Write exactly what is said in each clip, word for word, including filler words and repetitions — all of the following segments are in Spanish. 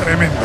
tremendo.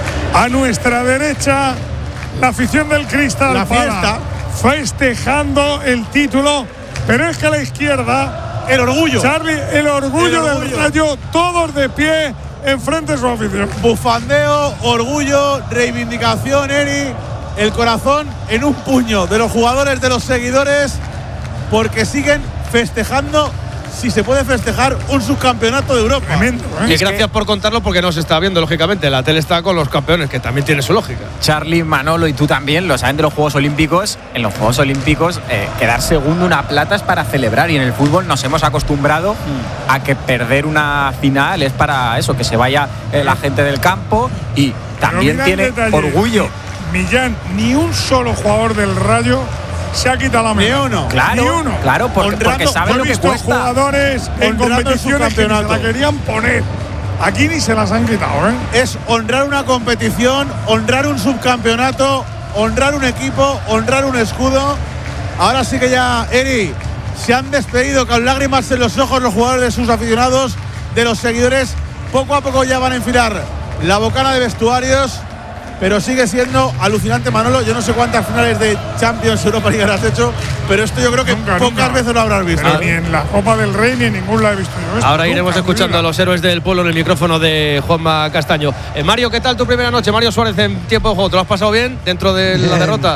A nuestra derecha, la afición del Crystal la Palace fiesta, festejando el título, pero es que a la izquierda, el orgullo, Charlie, el orgullo, el orgullo. del Rayo, todos de pie enfrente de su afición. Bufandeo, orgullo, reivindicación, Eri, el corazón en un puño de los jugadores, de los seguidores, porque siguen festejando, si se puede festejar, un subcampeonato de Europa. Tremendo, ¿eh? Y gracias por contarlo, porque no se está viendo, lógicamente. La tele está con los campeones, que también tiene su lógica. Charlie, Manolo y tú también lo saben de los Juegos Olímpicos. En los Juegos Olímpicos, eh, quedar segundo, una plata es para celebrar. Y en el fútbol nos hemos acostumbrado mm. a que perder una final es para eso, que se vaya eh, la gente del campo. Y también tiene orgullo. Millán, ni un solo jugador del Rayo se ha quitado la medalla. Ni uno. Claro, Ni uno. claro, porque, Honrando, porque saben lo que cuesta. Jugadores en competiciones que se la querían poner. Aquí ni se las han quitado, ¿eh? Es honrar una competición, honrar un subcampeonato, honrar un equipo, honrar un escudo. Ahora sí que ya, Eri, se han despedido con lágrimas en los ojos los jugadores de sus aficionados, de los seguidores. Poco a poco ya van a enfilar la bocana de vestuarios. Pero sigue siendo alucinante, Manolo. Yo no sé cuántas finales de Champions, Europa League has hecho, pero esto yo creo que nunca, pocas nunca. veces lo habrás visto. Pero ni en la Copa del Rey ni en ningún la he visto yo. Esto Ahora nunca, iremos escuchando nunca. a los héroes del pueblo en el micrófono de Juanma Castaño. Eh, Mario, ¿qué tal tu primera noche? Mario Suárez en tiempo de juego. ¿Te lo has pasado bien dentro de bien. la derrota?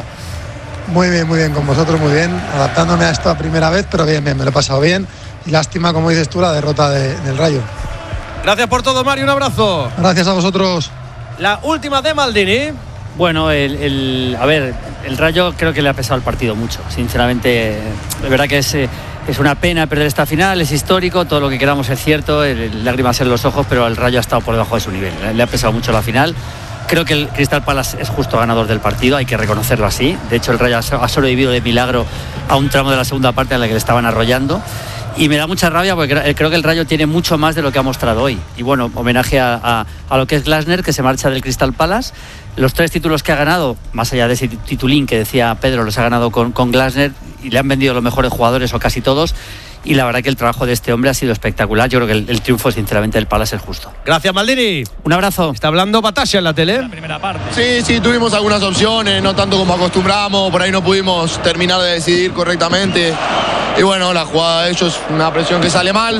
Muy bien, muy bien, con vosotros muy bien, adaptándome a esta primera vez, pero bien, bien, me lo he pasado bien. Y lástima, como dices tú, la derrota de, del Rayo. Gracias por todo, Mario. Un abrazo. Gracias a vosotros. La última de Maldini. Bueno, el, el, a ver, el Rayo creo que le ha pesado el partido mucho. Sinceramente, de verdad que es, es una pena perder esta final, es histórico, todo lo que queramos es cierto, el, el, lágrimas en los ojos, pero el Rayo ha estado por debajo de su nivel. Le ha pesado mucho la final. Creo que el Crystal Palace es justo ganador del partido, hay que reconocerlo así. De hecho, el Rayo ha sobrevivido de milagro a un tramo de la segunda parte en la que le estaban arrollando. Y me da mucha rabia porque creo que el Rayo tiene mucho más de lo que ha mostrado hoy. Y bueno, homenaje a, a, a lo que es Glasner, que se marcha del Crystal Palace. Los tres títulos que ha ganado, más allá de ese titulín que decía Pedro, los ha ganado con, con Glasner y le han vendido los mejores jugadores o casi todos. Y la verdad que el trabajo de este hombre ha sido espectacular. Yo creo que el, el triunfo, sinceramente, del Palace es justo. Gracias, Maldini. Un abrazo. Está hablando Batasha en la tele. La primera parte. Sí, sí, tuvimos algunas opciones, no tanto como acostumbramos, por ahí no pudimos terminar de decidir correctamente. Y bueno, la jugada de ellos, una presión que sale mal,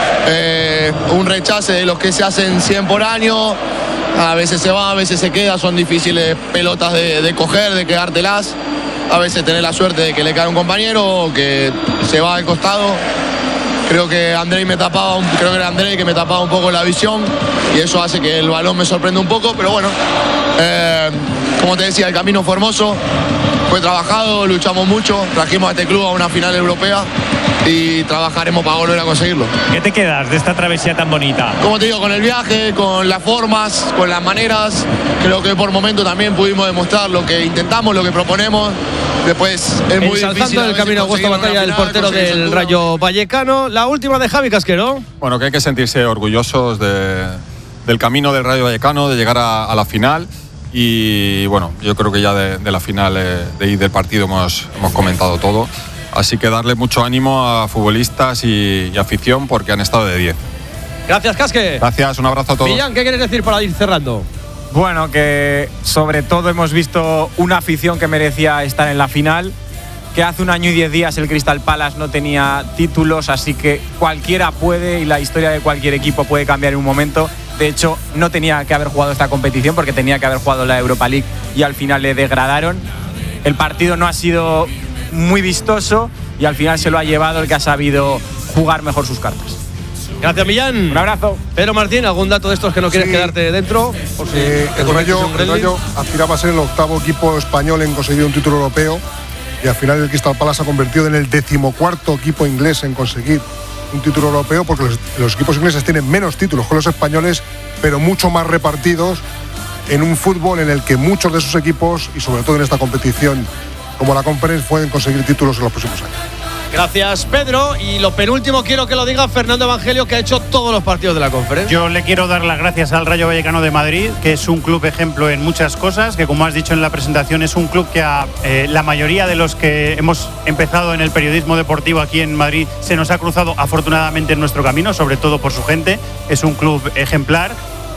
eh, un rechace de los que se hacen cien por año, a veces se va, a veces se queda, son difíciles pelotas de, de coger, de quedártelas. A veces tener la suerte de que le cae un compañero o que se va al costado. Creo que Andrei me tapaba, un, creo que era Andrei que me tapaba un poco la visión y eso hace que el balón me sorprenda un poco, pero bueno, eh, como te decía, el camino fue hermoso, fue trabajado, luchamos mucho, trajimos a este club a una final europea y trabajaremos para volver a conseguirlo. ¿Qué te quedas de esta travesía tan bonita? Como te digo, con el viaje, con las formas, con las maneras, creo que por momento también pudimos demostrar lo que intentamos, lo que proponemos. Después es muy difícil. Ensalzando el camino a Augusto Batalla, el portero del Rayo Vallecano. La última de Javi Casquero. Bueno, que hay que sentirse orgullosos de, del camino del Rayo Vallecano, de llegar a, a la final. Y bueno, yo creo que ya de, de la final eh, de ir del partido hemos, hemos comentado todo. Así que darle mucho ánimo a futbolistas y, y afición porque han estado de diez. Gracias, Casque. Gracias, un abrazo a todos. Millán, ¿qué quieres decir para ir cerrando? Bueno, que sobre todo hemos visto una afición que merecía estar en la final, que hace un año y diez días el Crystal Palace no tenía títulos, así que cualquiera puede y la historia de cualquier equipo puede cambiar en un momento. De hecho, no tenía que haber jugado esta competición porque tenía que haber jugado la Europa League y al final le degradaron. El partido no ha sido muy vistoso y al final se lo ha llevado el que ha sabido jugar mejor sus cartas. Gracias, Millán. Un abrazo. Pedro Martín, ¿algún dato de estos que no quieres sí. quedarte dentro? Por si eh, el, Rayo, el Rayo aspiraba a ser el octavo equipo español en conseguir un título europeo y al final el Crystal Palace se ha convertido en el decimocuarto equipo inglés en conseguir un título europeo porque los, los equipos ingleses tienen menos títulos que los españoles, pero mucho más repartidos en un fútbol en el que muchos de sus equipos, y sobre todo en esta competición como la Conference, pueden conseguir títulos en los próximos años. Gracias, Pedro. Y lo penúltimo quiero que lo diga Fernando Evangelio, que ha hecho todos los partidos de la Conferencia. Yo le quiero dar las gracias al Rayo Vallecano de Madrid, que es un club ejemplo en muchas cosas, que como has dicho en la presentación es un club que a eh, la mayoría de los que hemos empezado en el periodismo deportivo aquí en Madrid se nos ha cruzado afortunadamente en nuestro camino, sobre todo por su gente. Es un club ejemplar.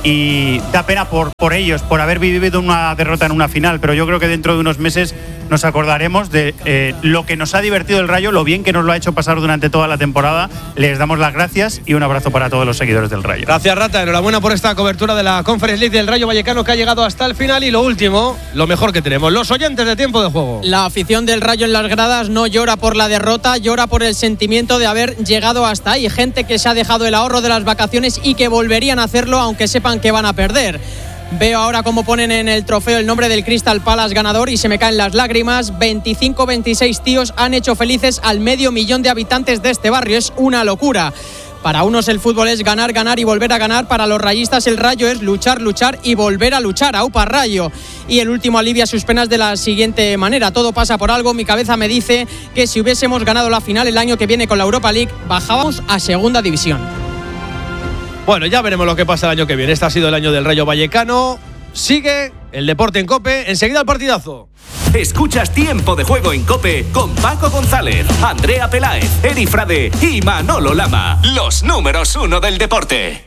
y da pena por, por ellos, por haber vivido una derrota en una final, pero yo creo que dentro de unos meses nos acordaremos de eh, lo que nos ha divertido el Rayo, lo bien que nos lo ha hecho pasar durante toda la temporada. Les damos las gracias y un abrazo para todos los seguidores del Rayo. Gracias, Rata. Enhorabuena por esta cobertura de la Conference League del Rayo Vallecano, que ha llegado hasta el final. Y lo último, lo mejor que tenemos, los oyentes de Tiempo de Juego. La afición del Rayo en las gradas no llora por la derrota, llora por el sentimiento de haber llegado hasta ahí. Gente que se ha dejado el ahorro de las vacaciones y que volverían a hacerlo aunque sepan que van a perder. Veo ahora cómo ponen en el trofeo el nombre del Crystal Palace ganador y se me caen las lágrimas. veinticinco veintiséis tíos han hecho felices al medio millón de habitantes de este barrio. Es una locura. Para unos el fútbol es ganar, ganar y volver a ganar. Para los rayistas el Rayo es luchar, luchar y volver a luchar. Aupa Rayo. Y el último alivia sus penas de la siguiente manera: todo pasa por algo. Mi cabeza me dice que si hubiésemos ganado la final el año que viene con la Europa League, bajábamos a segunda división. Bueno, ya veremos lo que pasa el año que viene. Este ha sido el año del Rayo Vallecano. Sigue el deporte en COPE. Enseguida el partidazo. Escuchas Tiempo de Juego en COPE con Paco González, Andrea Peláez, Eri Frade y Manolo Lama. Los números uno del deporte.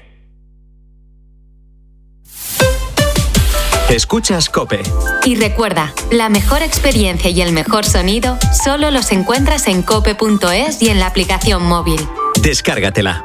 Escuchas COPE. Y recuerda, la mejor experiencia y el mejor sonido solo los encuentras en cope punto es y en la aplicación móvil. Descárgatela.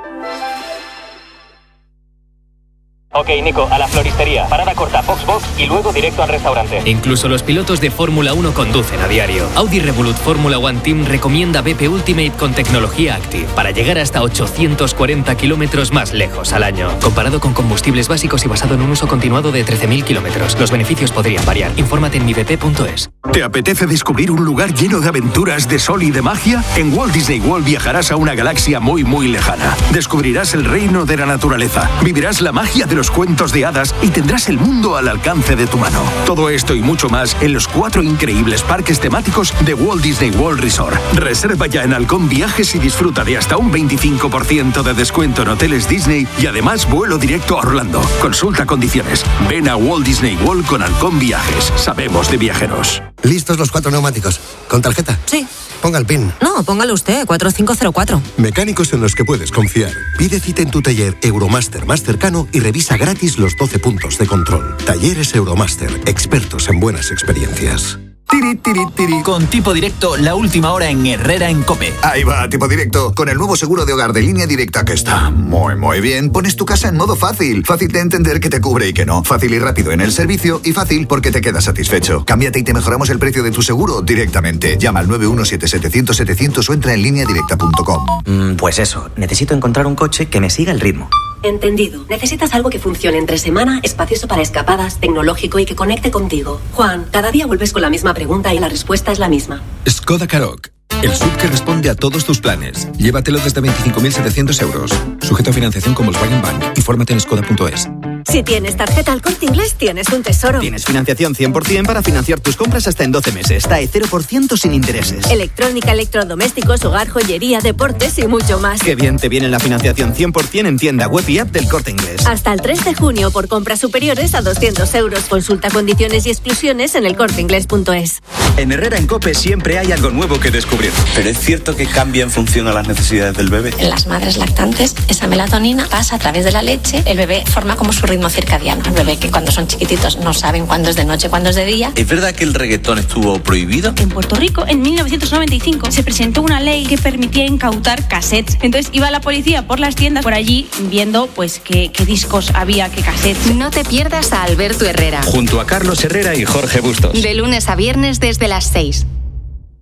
Ok, Nico, a la floristería. Parada corta, Foxbox y luego directo al restaurante. Incluso los pilotos de Fórmula uno conducen a diario. Audi Revolut Fórmula One Team recomienda B P Ultimate con tecnología Active para llegar hasta ochocientos cuarenta kilómetros más lejos al año. Comparado con combustibles básicos y basado en un uso continuado de trece mil kilómetros. Los beneficios podrían variar. Infórmate en mi b p punto es. ¿Te apetece descubrir un lugar lleno de aventuras, de sol y de magia? En Walt Disney World viajarás a una galaxia muy muy lejana. Descubrirás el reino de la naturaleza, vivirás la magia de los cuentos de hadas y tendrás el mundo al alcance de tu mano. Todo esto y mucho más en los cuatro increíbles parques temáticos de Walt Disney World Resort. Reserva ya en Halcón Viajes y disfruta de hasta un veinticinco por ciento de descuento en hoteles Disney y además vuelo directo a Orlando. Consulta condiciones. Ven a Walt Disney World con Halcón Viajes. Sabemos de viajeros. ¿Listos los cuatro neumáticos? ¿Con tarjeta? Sí. Ponga el PIN. No, póngalo usted, cuatro cinco cero cuatro. Mecánicos en los que puedes confiar. Pide cita en tu taller Euromaster más cercano y revisa gratis los doce puntos de control. Talleres Euromaster, expertos en buenas experiencias. Tiri, tiri, tiri. Con Tipo Directo, la última hora en Herrera en COPE. Ahí va, Tipo Directo. Con el nuevo seguro de hogar de Línea Directa, que está muy, muy bien. Pones tu casa en modo fácil. Fácil de entender que te cubre y que no. Fácil y rápido en el servicio y fácil porque te quedas satisfecho. Cámbiate y te mejoramos el precio de tu seguro directamente. Llama al nueve uno siete setecientos setecientos o entra en línea directa punto com. Mm, pues eso, necesito encontrar un coche que me siga el ritmo. Entendido. Necesitas algo que funcione entre semana, espacioso para escapadas, tecnológico y que conecte contigo. Juan, cada día vuelves con la misma pregunta y la respuesta es la misma. Skoda Karoq. El sub que responde a todos tus planes. Llévatelo desde veinticinco mil setecientos euros. Sujeto a financiación con Volkswagen Bank. Infórmate en skoda punto es. Si tienes tarjeta Al Corte Inglés, tienes un tesoro. Tienes financiación cien por ciento para financiar tus compras hasta en doce meses. T A E cero por ciento sin intereses. Electrónica, electrodomésticos, hogar, joyería, deportes y mucho más. Qué bien te viene la financiación cien por ciento en tienda web y app del Corte Inglés. Hasta el tres de junio por compras superiores a doscientos euros. Consulta condiciones y exclusiones en el corte inglés punto es. En Herrera en COPE siempre hay algo nuevo que descubrir. Pero es cierto que cambia en función a las necesidades del bebé. En las madres lactantes, esa melatonina pasa a través de la leche. El bebé forma como su ritmo circadiano. El bebé que cuando son chiquititos no saben cuándo es de noche, cuándo es de día. ¿Es verdad que el reggaetón estuvo prohibido? En Puerto Rico, en mil novecientos noventa y cinco, se presentó una ley que permitía incautar cassettes. Entonces iba la policía por las tiendas por allí viendo pues qué, qué discos había, qué cassettes. No te pierdas a Alberto Herrera. Junto a Carlos Herrera y Jorge Bustos. De lunes a viernes desde las seis.